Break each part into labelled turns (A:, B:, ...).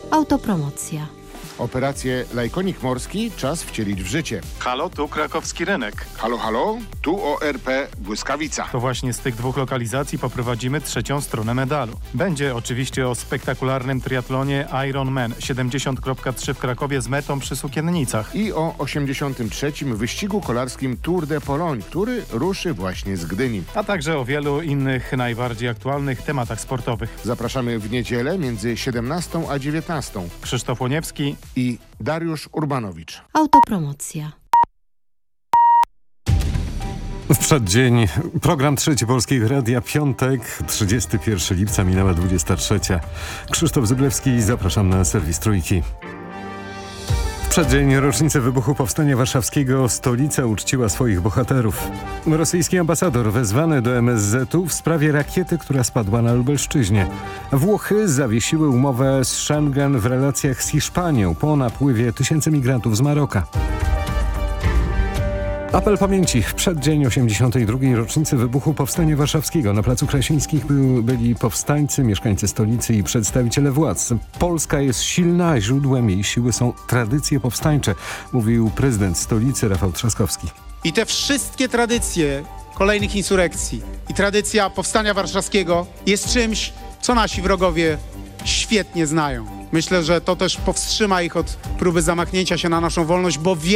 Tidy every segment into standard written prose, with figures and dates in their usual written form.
A: Autopromocja.
B: Operację Lajkonik Morski czas wcielić w życie.
C: Halo, tu krakowski rynek.
B: Halo, halo, tu ORP Błyskawica.
C: To właśnie z tych dwóch lokalizacji poprowadzimy trzecią stronę medalu. Będzie oczywiście o spektakularnym triatlonie Ironman 70.3 w Krakowie z metą przy Sukiennicach.
B: I o 83. wyścigu kolarskim Tour de Pologne, który ruszy właśnie z Gdyni.
C: A także o wielu innych najbardziej aktualnych tematach sportowych.
B: Zapraszamy w niedzielę między 17 a 19.
C: Krzysztof Łoniewski
B: I Dariusz Urbanowicz.
A: Autopromocja.
D: W przeddzień program Trzeci Polskiego Radia, piątek, 31 lipca, minęła 23. Krzysztof Zyblewski, zapraszam na serwis Trójki. W przeddzień rocznicy wybuchu Powstania Warszawskiego stolica uczciła swoich bohaterów. Rosyjski ambasador wezwany do MSZ-u w sprawie rakiety, która spadła na Lubelszczyźnie. Włochy zawiesiły umowę z Schengen w relacjach z Hiszpanią po napływie tysięcy migrantów z Maroka. Apel pamięci w przeddzień 82. rocznicy wybuchu Powstania Warszawskiego. Na Placu Krasińskich byli powstańcy, mieszkańcy stolicy i przedstawiciele władz. Polska jest silna, a źródłem jej siły są tradycje powstańcze, mówił prezydent stolicy Rafał Trzaskowski.
E: I te wszystkie tradycje kolejnych insurekcji i tradycja Powstania Warszawskiego jest czymś, co nasi wrogowie świetnie znają. Myślę, że to też powstrzyma ich od próby zamachnięcia się na naszą wolność,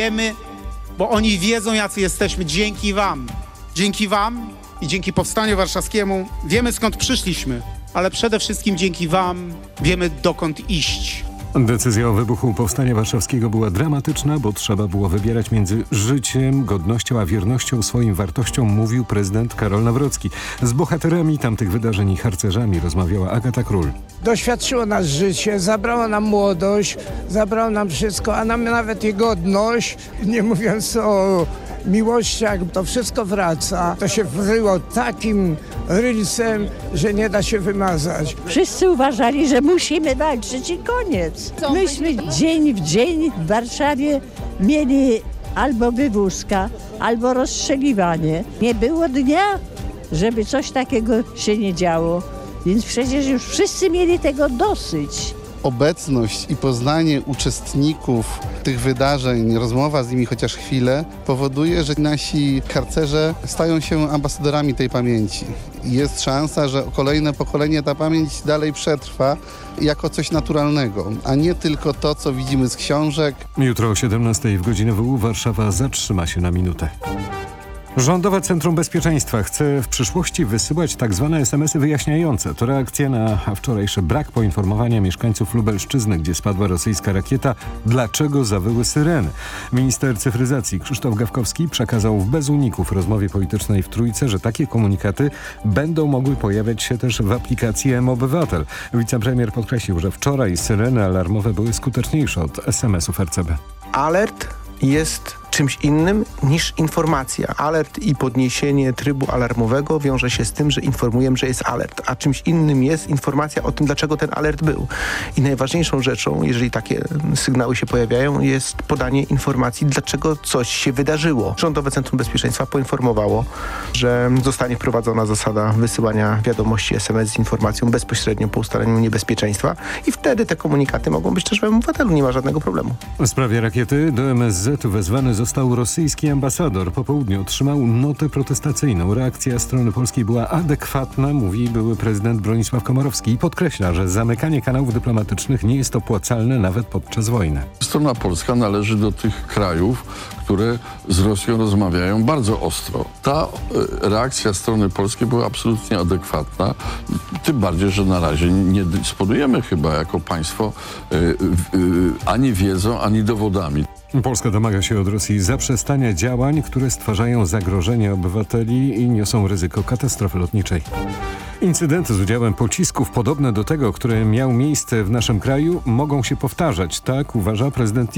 E: bo oni wiedzą, jacy jesteśmy dzięki wam. Dzięki wam i dzięki Powstaniu Warszawskiemu wiemy, skąd przyszliśmy, ale przede wszystkim dzięki wam wiemy, dokąd iść.
D: Decyzja o wybuchu Powstania Warszawskiego była dramatyczna, bo trzeba było wybierać między życiem, godnością a wiernością swoim wartościom, mówił prezydent Karol Nawrocki. Z bohaterami tamtych wydarzeń i harcerzami rozmawiała Agata Król.
F: Doświadczyło nas życie, zabrało nam młodość, zabrało nam wszystko, a nam nawet i godność, nie mówiąc o miłościach, to wszystko wraca. To się wryło takim rylsem, że nie da się wymazać.
G: Wszyscy uważali, że musimy walczyć i koniec. Myśmy dzień w dzień w Warszawie mieli albo wywózka, albo rozstrzeliwanie. Nie było dnia, żeby coś takiego się nie działo. Więc przecież już wszyscy mieli tego dosyć.
H: Obecność i poznanie uczestników tych wydarzeń, rozmowa z nimi chociaż chwilę, powoduje, że nasi harcerze stają się ambasadorami tej pamięci. Jest szansa, że kolejne pokolenie ta pamięć dalej przetrwa jako coś naturalnego, a nie tylko to, co widzimy z książek.
D: Jutro o 17 w godzinę WU Warszawa zatrzyma się na minutę. Rządowe Centrum Bezpieczeństwa chce w przyszłości wysyłać tzw. SMS-y wyjaśniające. To reakcja na wczorajszy brak poinformowania mieszkańców Lubelszczyzny, gdzie spadła rosyjska rakieta, dlaczego zawyły syreny. Minister cyfryzacji Krzysztof Gawkowski przekazał w bez uników rozmowie politycznej w Trójce, że takie komunikaty będą mogły pojawiać się też w aplikacji mObywatel. Wicepremier podkreślił, że wczoraj syreny alarmowe były skuteczniejsze od SMS-ów RCB.
I: Alert jest czymś innym niż informacja. Alert i podniesienie trybu alarmowego wiąże się z tym, że informujemy, że jest alert, a czymś innym jest informacja o tym, dlaczego ten alert był. I najważniejszą rzeczą, jeżeli takie sygnały się pojawiają, jest podanie informacji, dlaczego coś się wydarzyło. Rządowe Centrum Bezpieczeństwa poinformowało, że zostanie wprowadzona zasada wysyłania wiadomości SMS z informacją bezpośrednio po ustaleniu niebezpieczeństwa i wtedy te komunikaty mogą być też w obywatelu, nie ma żadnego problemu.
D: W sprawie rakiety do MSZ-u wezwany został rosyjski ambasador. Po południu otrzymał notę protestacyjną. Reakcja strony polskiej była adekwatna, mówi były prezydent Bronisław Komorowski i podkreśla, że zamykanie kanałów dyplomatycznych nie jest opłacalne nawet podczas wojny.
J: Strona polska należy do tych krajów, które z Rosją rozmawiają bardzo ostro. Ta reakcja strony polskiej była absolutnie adekwatna, tym bardziej, że na razie nie dysponujemy chyba jako państwo ani wiedzą, ani dowodami.
D: Polska domaga się od Rosji zaprzestania działań, które stwarzają zagrożenie obywateli i niosą ryzyko katastrofy lotniczej. Incydenty z udziałem pocisków podobne do tego, który miał miejsce w naszym kraju, mogą się powtarzać. Tak uważa prezydent